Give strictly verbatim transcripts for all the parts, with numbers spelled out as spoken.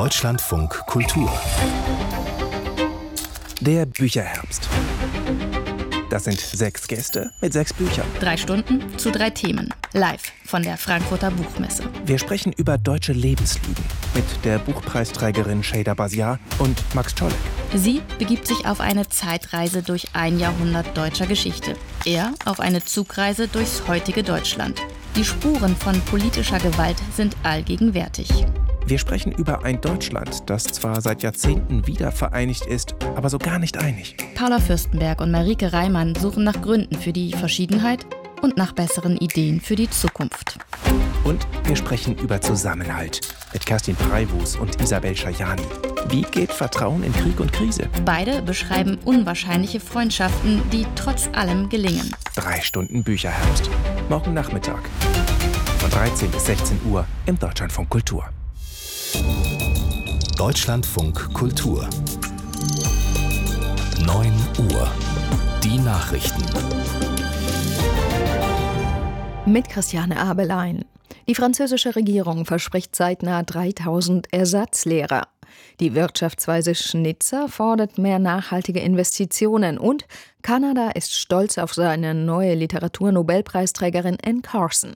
Deutschlandfunk Kultur. Der Bücherherbst. Das sind sechs Gäste mit sechs Büchern. Drei Stunden zu drei Themen. Live von der Frankfurter Buchmesse. Wir sprechen über deutsche Lebenslügen mit der Buchpreisträgerin Şeyda Basiar und Max Czolek. Sie begibt sich auf eine Zeitreise durch ein Jahrhundert deutscher Geschichte. Er auf eine Zugreise durchs heutige Deutschland. Die Spuren von politischer Gewalt sind allgegenwärtig. Wir sprechen über ein Deutschland, das zwar seit Jahrzehnten wieder vereinigt ist, aber so gar nicht einig. Paula Fürstenberg und Marike Reimann suchen nach Gründen für die Verschiedenheit und nach besseren Ideen für die Zukunft. Und wir sprechen über Zusammenhalt mit Kerstin Preywus und Isabel Schajani. Wie geht Vertrauen in Krieg und Krise? Beide beschreiben unwahrscheinliche Freundschaften, die trotz allem gelingen. Drei Stunden Bücherherbst. Morgen Nachmittag. Von dreizehn bis sechzehn Uhr im Deutschlandfunk Kultur. Deutschlandfunk Kultur. neun Uhr. Die Nachrichten. Mit Christiane Abelein. Die französische Regierung verspricht zeitnah dreitausend Ersatzlehrer. Die Wirtschaftsweise Schnitzer fordert mehr nachhaltige Investitionen und Kanada ist stolz auf seine neue Literaturnobelpreisträgerin Anne Carson.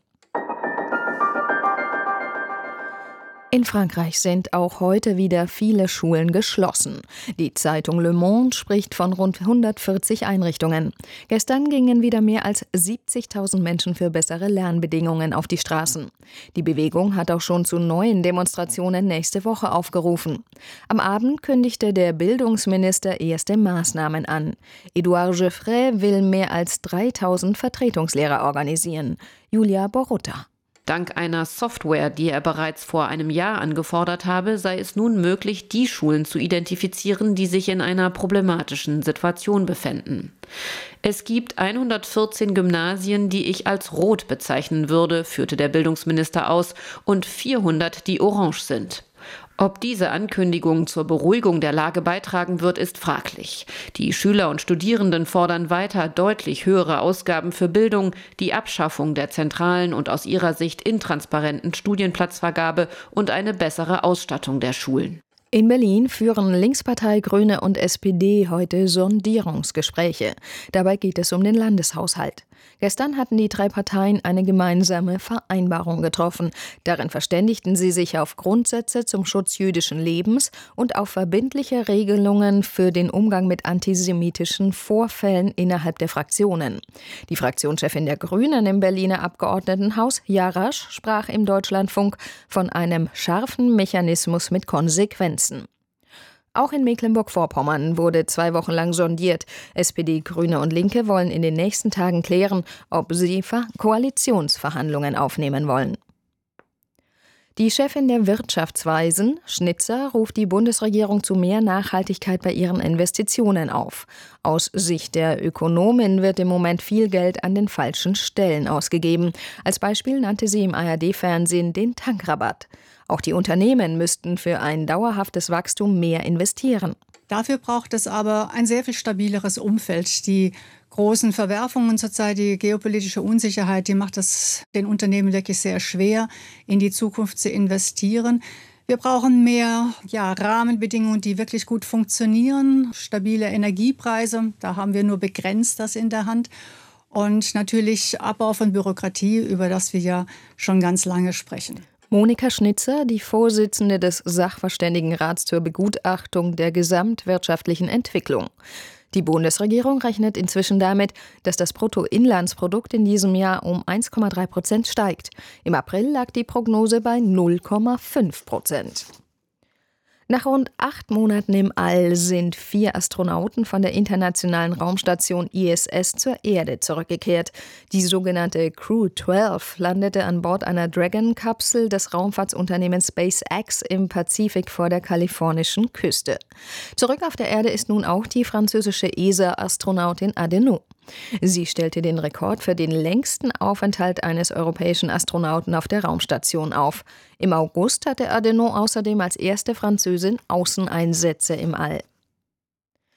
In Frankreich sind auch heute wieder viele Schulen geschlossen. Die Zeitung Le Monde spricht von rund hundertvierzig Einrichtungen. Gestern gingen wieder mehr als siebzigtausend Menschen für bessere Lernbedingungen auf die Straßen. Die Bewegung hat auch schon zu neuen Demonstrationen nächste Woche aufgerufen. Am Abend kündigte der Bildungsminister erste Maßnahmen an. Edouard Geoffrey will mehr als dreitausend Vertretungslehrer organisieren. Julia Borutta. Dank einer Software, die er bereits vor einem Jahr angefordert habe, sei es nun möglich, die Schulen zu identifizieren, die sich in einer problematischen Situation befänden. Es gibt hundertvierzehn Gymnasien, die ich als rot bezeichnen würde, führte der Bildungsminister aus, und vierhundert, die orange sind. Ob diese Ankündigung zur Beruhigung der Lage beitragen wird, ist fraglich. Die Schüler und Studierenden fordern weiter deutlich höhere Ausgaben für Bildung, die Abschaffung der zentralen und aus ihrer Sicht intransparenten Studienplatzvergabe und eine bessere Ausstattung der Schulen. In Berlin führen Linkspartei, Grüne und S P D heute Sondierungsgespräche. Dabei geht es um den Landeshaushalt. Gestern hatten die drei Parteien eine gemeinsame Vereinbarung getroffen. Darin verständigten sie sich auf Grundsätze zum Schutz jüdischen Lebens und auf verbindliche Regelungen für den Umgang mit antisemitischen Vorfällen innerhalb der Fraktionen. Die Fraktionschefin der Grünen im Berliner Abgeordnetenhaus, Jarasch, sprach im Deutschlandfunk von einem scharfen Mechanismus mit Konsequenzen. Auch in Mecklenburg-Vorpommern wurde zwei Wochen lang sondiert. S P D, Grüne und Linke wollen in den nächsten Tagen klären, ob sie Koalitionsverhandlungen aufnehmen wollen. Die Chefin der Wirtschaftsweisen, Schnitzer, ruft die Bundesregierung zu mehr Nachhaltigkeit bei ihren Investitionen auf. Aus Sicht der Ökonomin wird im Moment viel Geld an den falschen Stellen ausgegeben. Als Beispiel nannte sie im A R D-Fernsehen den Tankrabatt. Auch die Unternehmen müssten für ein dauerhaftes Wachstum mehr investieren. Dafür braucht es aber ein sehr viel stabileres Umfeld. Die großen Verwerfungen zurzeit, die geopolitische Unsicherheit, die macht es den Unternehmen wirklich sehr schwer, in die Zukunft zu investieren. Wir brauchen mehr ja, Rahmenbedingungen, die wirklich gut funktionieren. Stabile Energiepreise, da haben wir nur begrenzt das in der Hand. Und natürlich Abbau von Bürokratie, über das wir ja schon ganz lange sprechen. Monika Schnitzer, die Vorsitzende des Sachverständigenrats zur Begutachtung der gesamtwirtschaftlichen Entwicklung. Die Bundesregierung rechnet inzwischen damit, dass das Bruttoinlandsprodukt in diesem Jahr um eins Komma drei Prozent steigt. Im April lag die Prognose bei null Komma fünf Prozent. Nach rund acht Monaten im All sind vier Astronauten von der internationalen Raumstation I S S zur Erde zurückgekehrt. Die sogenannte Crew zwölf landete an Bord einer Dragon-Kapsel des Raumfahrtsunternehmens SpaceX im Pazifik vor der kalifornischen Küste. Zurück auf der Erde ist nun auch die französische E S A-Astronautin Adenou. Sie stellte den Rekord für den längsten Aufenthalt eines europäischen Astronauten auf der Raumstation auf. Im August hatte Adenou außerdem als erste Französin Außeneinsätze im All.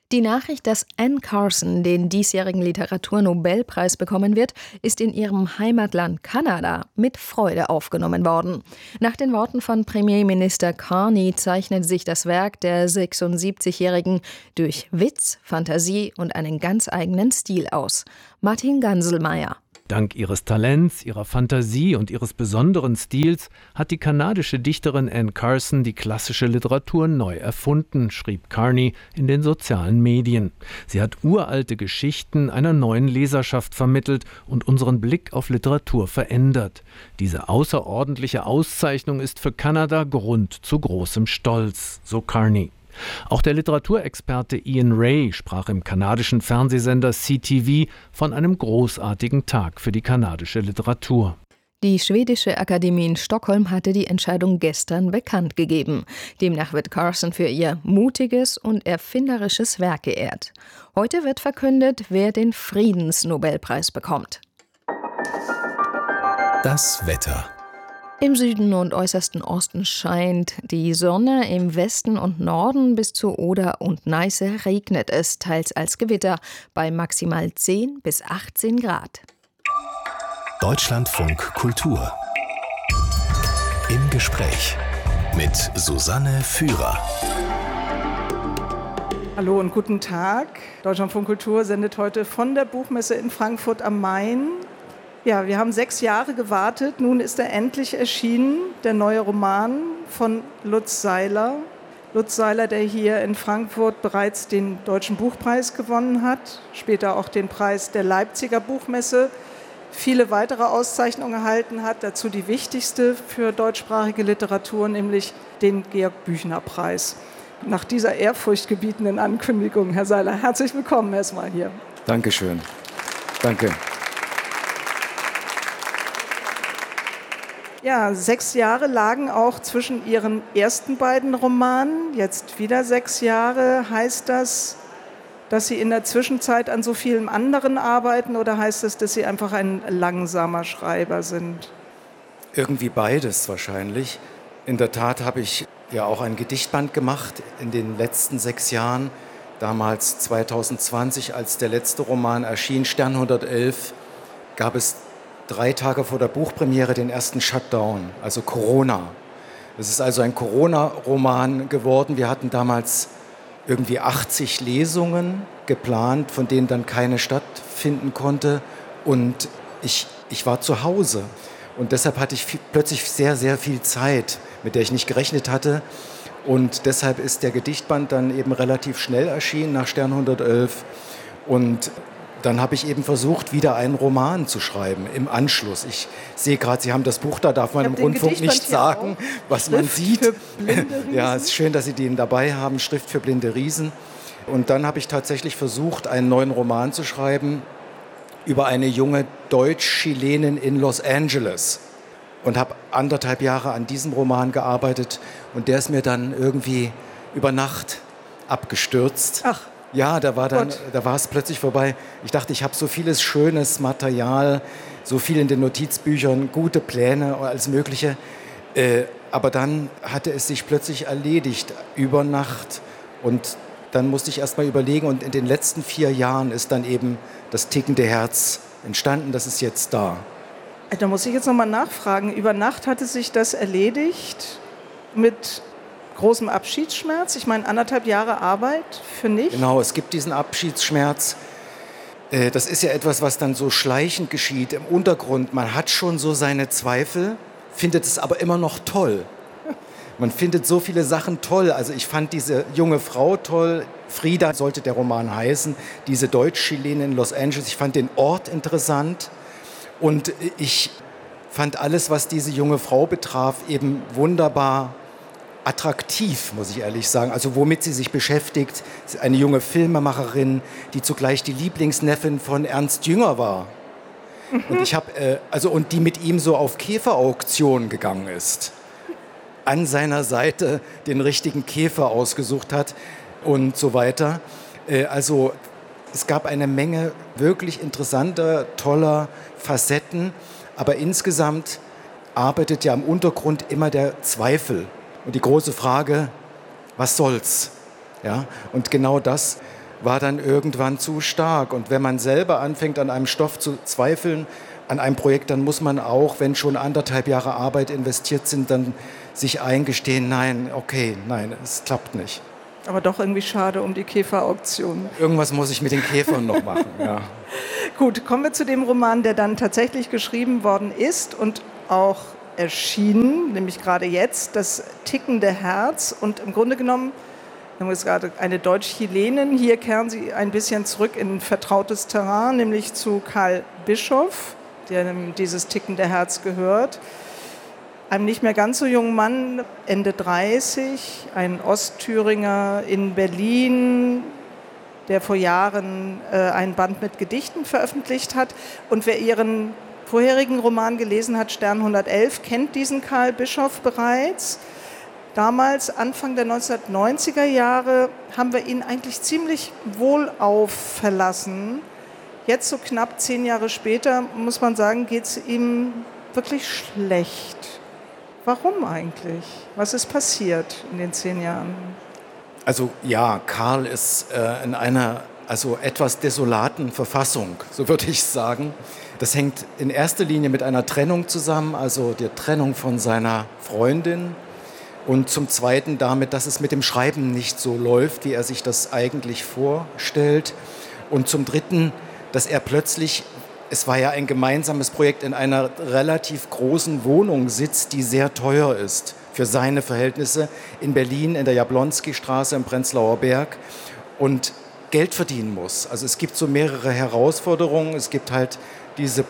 Die Nachricht, dass Anne Carson den diesjährigen Literaturnobelpreis bekommen wird, ist in ihrem Heimatland Kanada mit Freude aufgenommen worden. Nach den Worten von Premierminister Carney zeichnet sich das Werk der sechsundsiebzigjährigen durch Witz, Fantasie und einen ganz eigenen Stil aus. Martin Ganselmeier. Dank ihres Talents, ihrer Fantasie und ihres besonderen Stils hat die kanadische Dichterin Anne Carson die klassische Literatur neu erfunden, schrieb Carney in den sozialen Medien. Sie hat uralte Geschichten einer neuen Leserschaft vermittelt und unseren Blick auf Literatur verändert. Diese außerordentliche Auszeichnung ist für Kanada Grund zu großem Stolz, so Carney. Auch der Literaturexperte Ian Ray sprach im kanadischen Fernsehsender C T V von einem großartigen Tag für die kanadische Literatur. Die Schwedische Akademie in Stockholm hatte die Entscheidung gestern bekannt gegeben. Demnach wird Carson für ihr mutiges und erfinderisches Werk geehrt. Heute wird verkündet, wer den Friedensnobelpreis bekommt. Das Wetter. Im Süden und äußersten Osten scheint die Sonne, im Westen und Norden bis zur Oder und Neiße regnet es, teils als Gewitter, bei maximal zehn bis achtzehn Grad. Deutschlandfunk Kultur. Im Gespräch mit Susanne Führer. Hallo und guten Tag. Deutschlandfunk Kultur sendet heute von der Buchmesse in Frankfurt am Main. Ja, wir haben sechs Jahre gewartet. Nun ist er endlich erschienen, der neue Roman von Lutz Seiler. Lutz Seiler, der hier in Frankfurt bereits den Deutschen Buchpreis gewonnen hat, später auch den Preis der Leipziger Buchmesse, viele weitere Auszeichnungen erhalten hat, dazu die wichtigste für deutschsprachige Literatur, nämlich den Georg-Büchner-Preis. Nach dieser ehrfurchtgebietenden Ankündigung, Herr Seiler, herzlich willkommen erstmal hier. Dankeschön. Danke. Ja, sechs Jahre lagen auch zwischen Ihren ersten beiden Romanen, jetzt wieder sechs Jahre. Heißt das, dass Sie in der Zwischenzeit an so vielem anderen arbeiten oder heißt das, dass Sie einfach ein langsamer Schreiber sind? Irgendwie beides wahrscheinlich. In der Tat habe ich ja auch ein Gedichtband gemacht in den letzten sechs Jahren. Damals zwanzig zwanzig, als der letzte Roman erschien, Stern hundertelf, gab es drei Tage vor der Buchpremiere den ersten Shutdown, also Corona. Es ist also ein Corona-Roman geworden. Wir hatten damals irgendwie achtzig Lesungen geplant, von denen dann keine stattfinden konnte. Und ich, ich war zu Hause. Und deshalb hatte ich viel, plötzlich sehr, sehr viel Zeit, mit der ich nicht gerechnet hatte. Und deshalb ist der Gedichtband dann eben relativ schnell erschienen, nach Stern hundertelf. Und dann habe ich eben versucht, wieder einen Roman zu schreiben im Anschluss. Ich sehe gerade, Sie haben das Buch da, darf man im Rundfunk nicht sagen, was Schrift man sieht. Für blinde Riesen. Ja, es ist schön, dass Sie den dabei haben, Schrift für blinde Riesen. Und dann habe ich tatsächlich versucht, einen neuen Roman zu schreiben über eine junge Deutsch-Chilenin in Los Angeles. Und habe anderthalb Jahre an diesem Roman gearbeitet. Und der ist mir dann irgendwie über Nacht abgestürzt. Ach. Ja, da war, dann, da war es plötzlich vorbei. Ich dachte, ich habe so vieles schönes Material, so viel in den Notizbüchern, gute Pläne, alles Mögliche. Äh, aber dann hatte es sich plötzlich erledigt, über Nacht. Und dann musste ich erst mal überlegen. Und in den letzten vier Jahren ist dann eben das tickende Herz entstanden. Das ist jetzt da. Da muss ich jetzt noch mal nachfragen. Über Nacht hatte sich das erledigt mit großem Abschiedsschmerz? Ich meine, anderthalb Jahre Arbeit für nichts? Genau, es gibt diesen Abschiedsschmerz. Das ist ja etwas, was dann so schleichend geschieht im Untergrund. Man hat schon so seine Zweifel, findet es aber immer noch toll. Man findet so viele Sachen toll. Also ich fand diese junge Frau toll. Frida sollte der Roman heißen. Diese Deutsch-Chilenin in Los Angeles. Ich fand den Ort interessant. Und ich fand alles, was diese junge Frau betraf, eben wunderbar attraktiv, muss ich ehrlich sagen. Also womit sie sich beschäftigt. Eine junge Filmemacherin, die zugleich die Lieblingsneffin von Ernst Jünger war. Mhm. Und ich habe äh, also und die mit ihm so auf Käferauktionen gegangen ist. An seiner Seite den richtigen Käfer ausgesucht hat und so weiter. Äh, also es gab eine Menge wirklich interessanter, toller Facetten, aber insgesamt arbeitet ja im Untergrund immer der Zweifel. Und die große Frage, was soll's? Ja, und genau das war dann irgendwann zu stark. Und wenn man selber anfängt, an einem Stoff zu zweifeln, an einem Projekt, dann muss man auch, wenn schon anderthalb Jahre Arbeit investiert sind, dann sich eingestehen, nein, okay, nein, es klappt nicht. Aber doch irgendwie schade um die Käferauktion. Irgendwas muss ich mit den Käfern noch machen, ja. Gut, kommen wir zu dem Roman, der dann tatsächlich geschrieben worden ist und auch erschienen, nämlich gerade jetzt, Das tickende Herz. Und im Grunde genommen, wir haben jetzt gerade eine Deutsch-Chilenin, hier kehren Sie ein bisschen zurück in vertrautes Terrain, nämlich zu Karl Bischoff, der dieses tickende Herz gehört. Einem nicht mehr ganz so jungen Mann, Ende dreißig, ein Ostthüringer in Berlin, der vor Jahren äh, ein Band mit Gedichten veröffentlicht hat. Und wer Ihren vorherigen Roman gelesen hat, Stern hundertelf, kennt diesen Karl Bischoff bereits. Damals, Anfang der neunzehnhundertneunziger Jahre, haben wir ihn eigentlich ziemlich wohlauf verlassen. Jetzt, so knapp zehn Jahre später, muss man sagen, geht es ihm wirklich schlecht. Warum eigentlich? Was ist passiert in den zehn Jahren? Also ja, Karl ist äh, in einer also etwas desolaten Verfassung, so würde ich sagen. Das hängt in erster Linie mit einer Trennung zusammen, also der Trennung von seiner Freundin. Und zum Zweiten damit, dass es mit dem Schreiben nicht so läuft, wie er sich das eigentlich vorstellt. Und zum Dritten, dass er plötzlich, es war ja ein gemeinsames Projekt, in einer relativ großen Wohnung sitzt, die sehr teuer ist für seine Verhältnisse, in Berlin, in der Jablonski-Straße im Prenzlauer Berg, und Geld verdienen muss. Also es gibt so mehrere Herausforderungen. Es gibt halt diese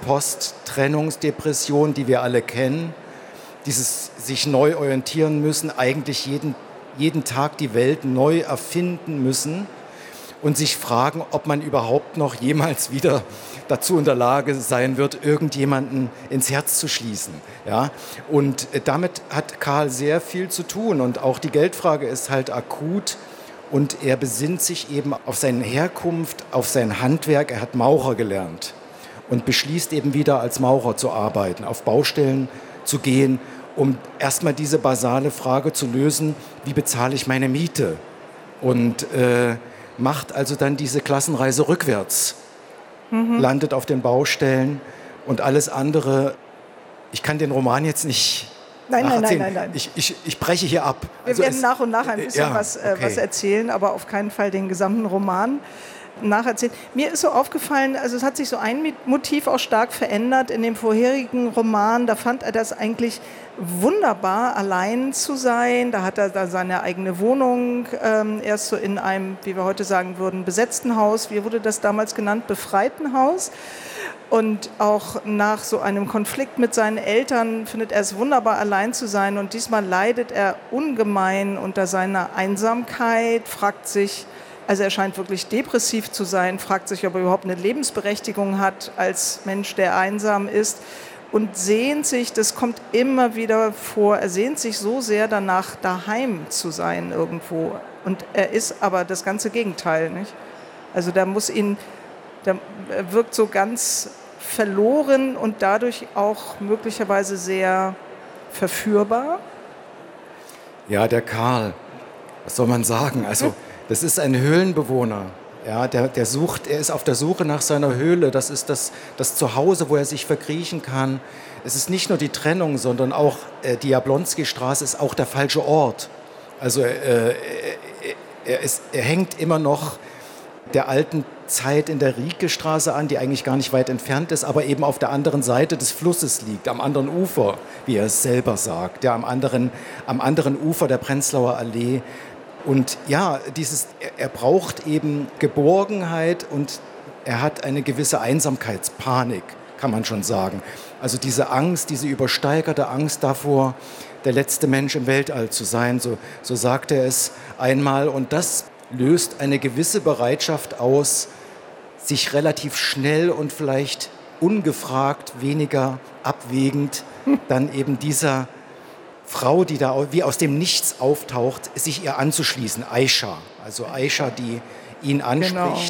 Post-Trennungsdepression, die wir alle kennen, dieses sich neu orientieren müssen, eigentlich jeden, jeden Tag die Welt neu erfinden müssen und sich fragen, ob man überhaupt noch jemals wieder dazu in der Lage sein wird, irgendjemanden ins Herz zu schließen. Ja? Und damit hat Karl sehr viel zu tun, und auch die Geldfrage ist halt akut, und er besinnt sich eben auf seine Herkunft, auf sein Handwerk. Er hat Maurer gelernt und beschließt eben wieder als Maurer zu arbeiten, auf Baustellen zu gehen, um erstmal diese basale Frage zu lösen, wie bezahle ich meine Miete? Und äh, macht also dann diese Klassenreise rückwärts, mhm. landet auf den Baustellen und alles andere. Ich kann den Roman jetzt nicht Nein, nein, nein, nein, nein. Ich, ich, ich breche hier ab. Wir also werden es, nach und nach ein bisschen ja, was, äh, okay. was erzählen, aber auf keinen Fall den gesamten Roman nacherzählen. Mir ist so aufgefallen, also es hat sich so ein Motiv auch stark verändert in dem vorherigen Roman. Da fand er das eigentlich wunderbar, allein zu sein. Da hat er da seine eigene Wohnung, ähm, erst so in einem, wie wir heute sagen würden, besetzten Haus. Wie wurde das damals genannt? Befreiten Haus. Und auch nach so einem Konflikt mit seinen Eltern findet er es wunderbar, allein zu sein. Und diesmal leidet er ungemein unter seiner Einsamkeit, fragt sich, also er scheint wirklich depressiv zu sein, fragt sich, ob er überhaupt eine Lebensberechtigung hat als Mensch, der einsam ist. Und sehnt sich, das kommt immer wieder vor, er sehnt sich so sehr danach, daheim zu sein irgendwo. Und er ist aber das ganze Gegenteil, nicht? Also da muss ihn, der wirkt so ganz verloren und dadurch auch möglicherweise sehr verführbar. Ja, der Karl, was soll man sagen? Also das ist ein Höhlenbewohner. Ja, der, der sucht, er ist auf der Suche nach seiner Höhle. Das ist das, das Zuhause, wo er sich verkriechen kann. Es ist nicht nur die Trennung, sondern auch äh, die Jablonski-Straße ist auch der falsche Ort. Also äh, er, ist, er hängt immer noch der alten Zeit in der Rieke-Straße an, die eigentlich gar nicht weit entfernt ist, aber eben auf der anderen Seite des Flusses liegt, am anderen Ufer, wie er es selber sagt, ja, am anderen, am anderen Ufer der Prenzlauer Allee. Und ja, dieses, er, er braucht eben Geborgenheit und er hat eine gewisse Einsamkeitspanik, kann man schon sagen. Also diese Angst, diese übersteigerte Angst davor, der letzte Mensch im Weltall zu sein, so, so sagt er es einmal. Und das löst eine gewisse Bereitschaft aus, sich relativ schnell und vielleicht ungefragt, weniger abwägend, dann eben dieser Frau, die da wie aus dem Nichts auftaucht, sich ihr anzuschließen, Aisha. Also Aisha, die ihn anspricht.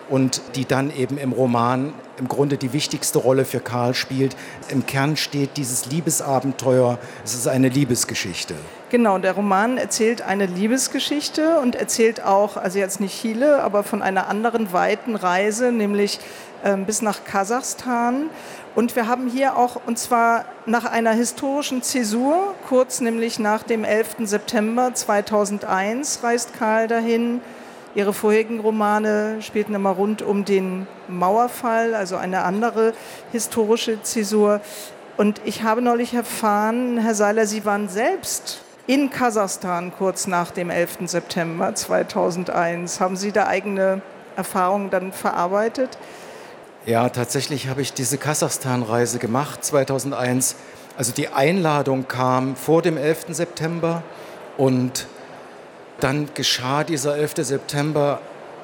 und die dann eben im Roman im Grunde die wichtigste Rolle für Karl spielt. Im Kern steht dieses Liebesabenteuer, es ist eine Liebesgeschichte. Genau, der Roman erzählt eine Liebesgeschichte und erzählt auch, also jetzt nicht Chile, aber von einer anderen weiten Reise, nämlich äh, bis nach Kasachstan. Und wir haben hier auch, und zwar nach einer historischen Zäsur, kurz nämlich nach dem elften September zweitausendeins reist Karl dahin. Ihre vorherigen Romane spielten immer rund um den Mauerfall, also eine andere historische Zäsur. Und ich habe neulich erfahren, Herr Seiler, Sie waren selbst in Kasachstan kurz nach dem elften September zweitausendeins. Haben Sie da eigene Erfahrungen dann verarbeitet? Ja, tatsächlich habe ich diese Kasachstan-Reise gemacht zweitausendeins. Also die Einladung kam vor dem elften September und dann geschah dieser elfte September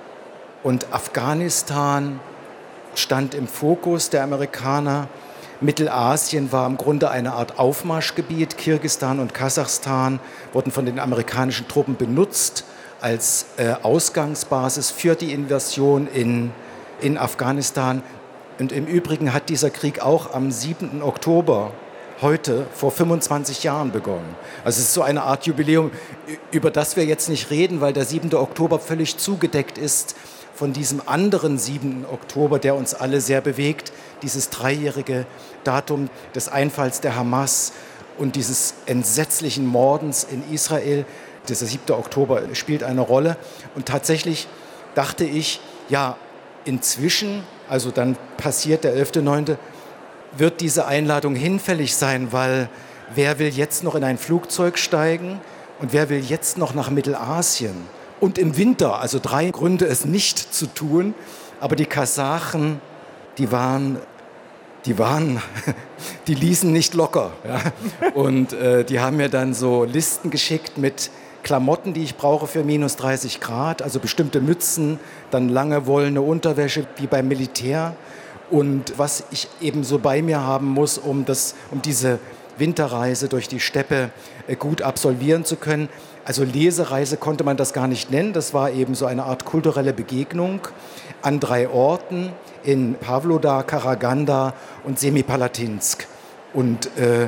und Afghanistan stand im Fokus der Amerikaner. Mittelasien war im Grunde eine Art Aufmarschgebiet. Kirgisistan und Kasachstan wurden von den amerikanischen Truppen benutzt als äh, Ausgangsbasis für die Invasion in, in Afghanistan. Und im Übrigen hat dieser Krieg auch am siebten Oktober heute vor fünfundzwanzig Jahren begonnen. Also es ist so eine Art Jubiläum, über das wir jetzt nicht reden, weil der siebte Oktober völlig zugedeckt ist von diesem anderen siebten Oktober, der uns alle sehr bewegt, dieses dreijährige Datum des Einfalls der Hamas und dieses entsetzlichen Mordens in Israel. Dieser siebte Oktober spielt eine Rolle. Und tatsächlich dachte ich, ja, inzwischen, also dann passiert der elfte neunte, wird diese Einladung hinfällig sein, weil wer will jetzt noch in ein Flugzeug steigen und wer will jetzt noch nach Mittelasien? Und im Winter, also drei Gründe, es nicht zu tun. Aber die Kasachen, die waren, die waren, die ließen nicht locker. Ja? Und äh, die haben mir dann so Listen geschickt mit Klamotten, die ich brauche für minus dreißig Grad, also bestimmte Mützen, dann lange wollene Unterwäsche wie beim Militär. Und was ich eben so bei mir haben muss, um, das, um diese Winterreise durch die Steppe gut absolvieren zu können. Also Lesereise konnte man das gar nicht nennen. Das war eben so eine Art kulturelle Begegnung an drei Orten, in Pawlodar, Karaganda und Semipalatinsk. Und äh,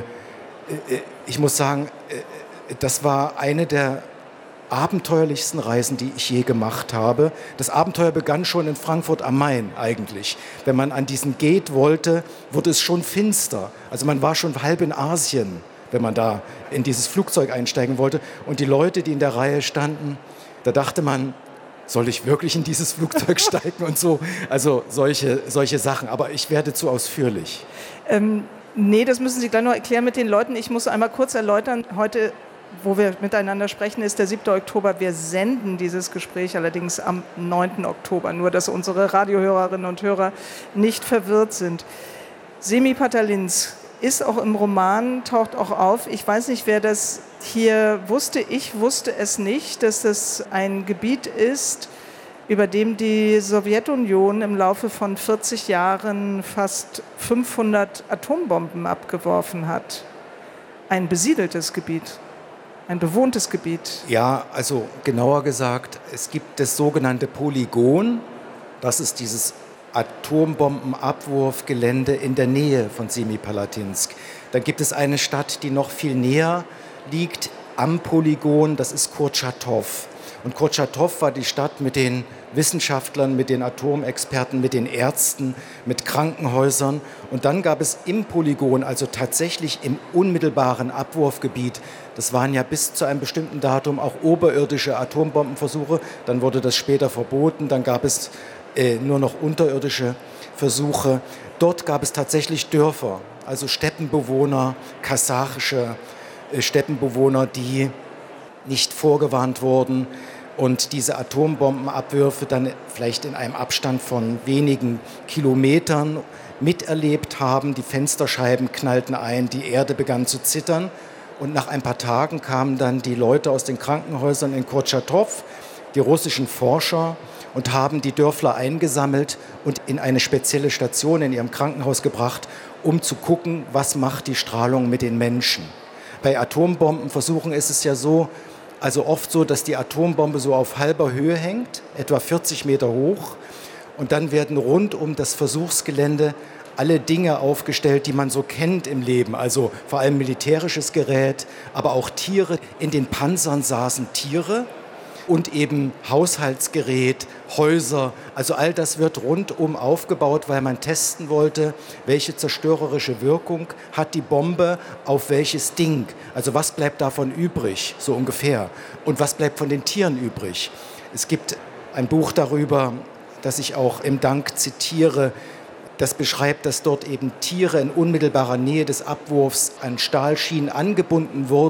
ich muss sagen, das war eine der abenteuerlichsten Reisen, die ich je gemacht habe. Das Abenteuer begann schon in Frankfurt am Main eigentlich. Wenn man an diesen Gate wollte, wurde es schon finster. Also man war schon halb in Asien, wenn man da in dieses Flugzeug einsteigen wollte. Und die Leute, die in der Reihe standen, da dachte man, soll ich wirklich in dieses Flugzeug steigen und so. Also solche, solche Sachen. Aber ich werde zu ausführlich. Ähm, nee, das müssen Sie gleich noch erklären mit den Leuten. Ich muss einmal kurz erläutern, heute, wo wir miteinander sprechen, ist der siebte Oktober. Wir senden dieses Gespräch allerdings am neunten Oktober. Nur, dass unsere Radiohörerinnen und Hörer nicht verwirrt sind. Semipalatinsk ist auch im Roman, taucht auch auf. Ich weiß nicht, wer das hier wusste. Ich wusste es nicht, dass das ein Gebiet ist, über dem die Sowjetunion im Laufe von vierzig Jahren fast fünfhundert Atombomben abgeworfen hat. Ein besiedeltes Gebiet. Ein bewohntes Gebiet. Ja, also genauer gesagt, es gibt das sogenannte Polygon. Das ist dieses Atombombenabwurfgelände in der Nähe von Semipalatinsk. Dann gibt es eine Stadt, die noch viel näher liegt am Polygon. Das ist Kurtschatow. Und Kurtschatow war die Stadt mit den Wissenschaftlern, mit den Atomexperten, mit den Ärzten, mit Krankenhäusern. Und dann gab es im Polygon, also tatsächlich im unmittelbaren Abwurfgebiet, das waren ja bis zu einem bestimmten Datum auch oberirdische Atombombenversuche. Dann wurde das später verboten. Dann gab es äh, nur noch unterirdische Versuche. Dort gab es tatsächlich Dörfer, also Steppenbewohner, kasachische äh, Steppenbewohner, die nicht vorgewarnt wurden und diese Atombombenabwürfe dann vielleicht in einem Abstand von wenigen Kilometern miterlebt haben. Die Fensterscheiben knallten ein, die Erde begann zu zittern. Und nach ein paar Tagen kamen dann die Leute aus den Krankenhäusern in Kurtschatow, die russischen Forscher, und haben die Dörfler eingesammelt und in eine spezielle Station in ihrem Krankenhaus gebracht, um zu gucken, was macht die Strahlung mit den Menschen. Bei Atombombenversuchen ist es ja so, also oft so, dass die Atombombe so auf halber Höhe hängt, etwa vierzig Meter hoch. Und dann werden rund um das Versuchsgelände alle Dinge aufgestellt, die man so kennt im Leben, also vor allem militärisches Gerät, aber auch Tiere. In den Panzern saßen Tiere und eben Haushaltsgerät, Häuser. Also all das wird rundum aufgebaut, weil man testen wollte, welche zerstörerische Wirkung hat die Bombe auf welches Ding. Also was bleibt davon übrig, so ungefähr. Und was bleibt von den Tieren übrig. Es gibt ein Buch darüber, das ich auch im Dank zitiere, das beschreibt, dass dort eben Tiere in unmittelbarer Nähe des Abwurfs an Stahlschienen angebunden wurden.